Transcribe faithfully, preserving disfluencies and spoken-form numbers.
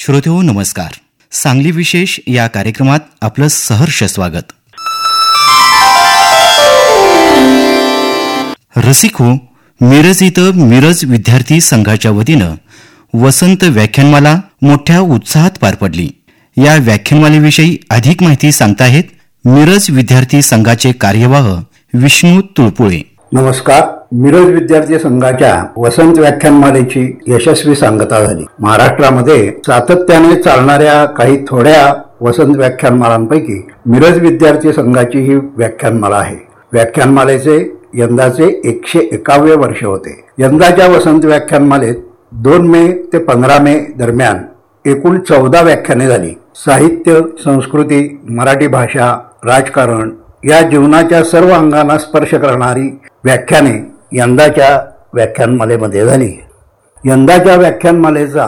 श्रोतेहो नमस्कार. सांगली विशेष या कार्यक्रमात आपलं सहर्ष स्वागत. रसिक हो, मिरज इथं मिरज विद्यार्थी संघाच्या वतीनं वसंत व्याख्यानमाला मोठ्या उत्साहात पार पडली. या व्याख्यानमालेविषयी अधिक माहिती सांगताहेत मिरज विद्यार्थी संघाचे कार्यवाह विष्णू तुळपुळे. नमस्कार. मिरज विद्यार्थी संघाच्या वसंत व्याख्यानमालेची यशस्वी सांगता झाली. महाराष्ट्रामध्ये सातत्याने चालणाऱ्या काही थोड्या वसंत व्याख्यानमालांपैकी मिरज विद्यार्थी संघाची ही व्याख्यानमाला आहे. व्याख्यानमालेचे यंदाचे एकशे एकावे वर्ष होते. यंदाच्या वसंत व्याख्यानमालेत दोन मे ते पंधरा मे दरम्यान एकूण चौदा व्याख्याने झाली. साहित्य, संस्कृती, मराठी भाषा, राजकारण या जीवनाच्या सर्व अंगांना स्पर्श करणारी व्याख्याने यंदाच्या व्याख्यानमालेमध्ये झाली. यंदाच्या व्याख्यानमालेचा